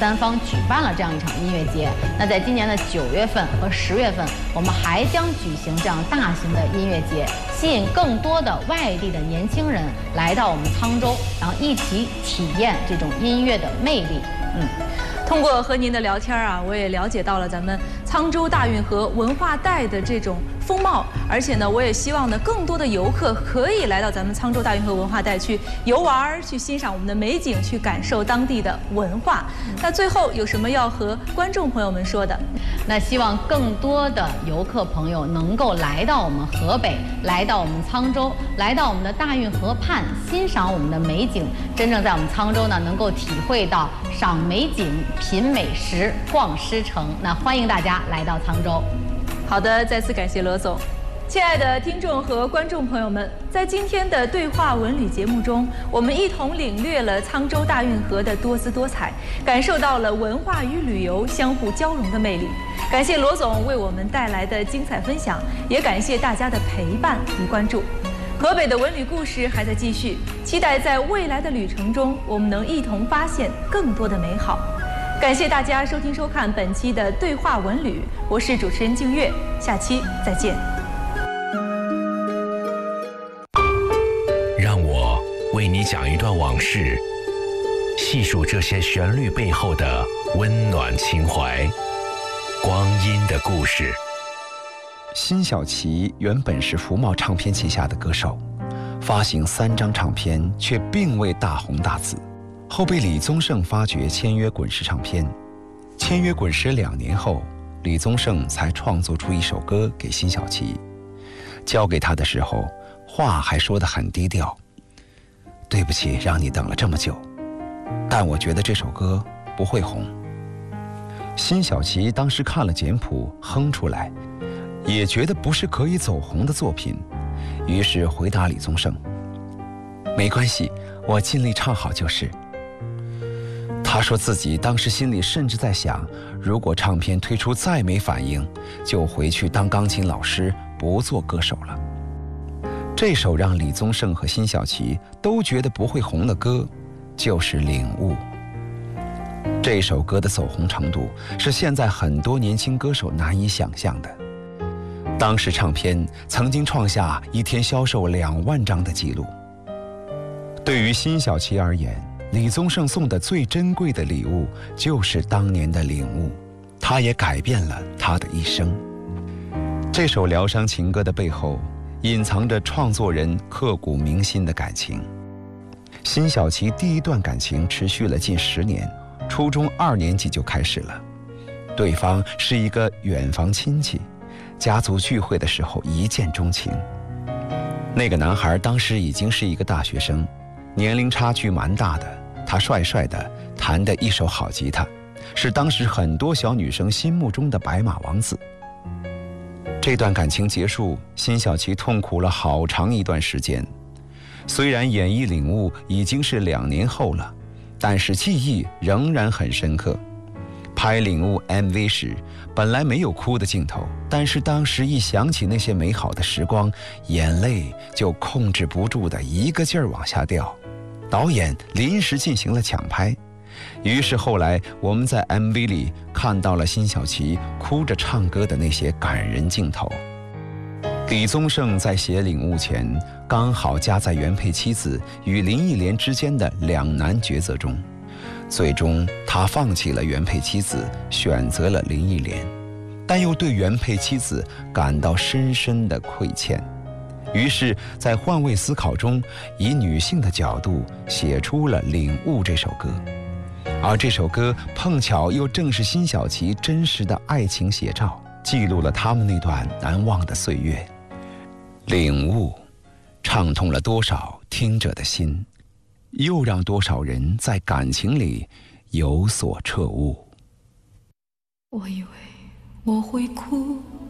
三方举办了这样一场音乐节。那在今年的9月份和10月份，我们还将举行这样大型的音乐节，吸引更多的外地的年轻人来到我们沧州，然后一起体验这种音乐的魅力。 通过和您的聊天啊，我也了解到了咱们沧州大运河文化带的这种风貌，而且呢，我也希望呢，更多的游客可以来到咱们沧州大运河文化带去游玩，去欣赏我们的美景，去感受当地的文化。那最后有什么要和观众朋友们说的？ 那希望更多的游客朋友能够来到我们河北，来到我们沧州，来到我们的大运河畔，欣赏我们的美景，真正在我们沧州呢，能够体会到赏美景、品美食、逛诗城。那欢迎大家来到沧州。 好的，再次感谢罗总。亲爱的听众和观众朋友们，在今天的对话文旅节目中，我们一同领略了沧州大运河的多姿多彩，感受到了文化与旅游相互交融的魅力。感谢罗总为我们带来的精彩分享，也感谢大家的陪伴与关注。河北的文旅故事还在继续，期待在未来的旅程中，我们能一同发现更多的美好。感谢大家收听收看本期的对话文旅，我是主持人静月，下期再见。 让我为你讲一段往事，细数这些旋律背后的温暖情怀，光阴的故事。 辛晓琪原本是福茂唱片旗下的歌手，发行3张唱片却并未大红大紫，后被李宗盛发掘签约滚石唱片。签约滚石2年后，李宗盛才创作出一首歌给辛晓琪，交给他的时候话还说得很低调，对不起让你等了这么久，但我觉得这首歌不会红。辛晓琪当时看了简谱哼出来，也觉得不是可以走红的作品，于是回答李宗盛，没关系，我尽力唱好就是。他说自己当时心里甚至在想，如果唱片推出再没反应，就回去当钢琴老师，不做歌手了。这首让李宗盛和辛晓琪都觉得不会红的歌，就是《领悟》。这首歌的走红程度是现在很多年轻歌手难以想象的。当时唱片曾经创下一天销售2万张的记录。对于辛晓琪而言，李宗盛送的最珍贵的礼物就是当年的领悟，它也改变了他的一生。这首疗伤情歌的背后，隐藏着创作人刻骨铭心的感情。辛晓琪第一段感情持续了近10年，初中2年级就开始了。对方是一个远房亲戚，家族聚会的时候一见钟情。那个男孩当时已经是一个大学生，年龄差距蛮大的，他帅帅的，弹得一手好吉他，是当时很多小女生心目中的白马王子。这段感情结束，辛晓琪痛苦了好长一段时间。虽然演绎《领悟》已经是2年后了，但是记忆仍然很深刻。拍《领悟》MV 时，本来没有哭的镜头，但是当时一想起那些美好的时光，眼泪就控制不住的一个劲儿往下掉。导演临时进行了抢拍，于是后来我们在 MV 里看到了辛晓琪哭着唱歌的那些感人镜头。李宗盛在写《领悟》前，刚好夹在原配妻子与林忆莲之间的两难抉择中，最终他放弃了原配妻子，选择了林忆莲，但又对原配妻子感到深深的亏欠。于是在换位思考中，以女性的角度写出了《领悟》这首歌。而这首歌碰巧又正是辛晓琪真实的爱情写照，记录了他们那段难忘的岁月。领悟唱通了多少听者的心，又让多少人在感情里有所彻悟。 我以为我会哭，